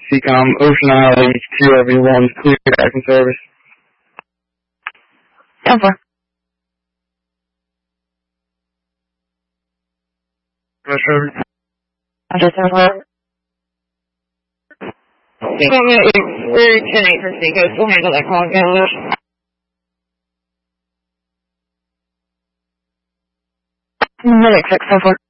Seacom, Ocean Island, 2 everyone, clear back in service. 10-4. Service. Roger, 10-4. Seacom, we're 10-8 for Seacoast. We'll handle that call again, Luke. Medic 6-4.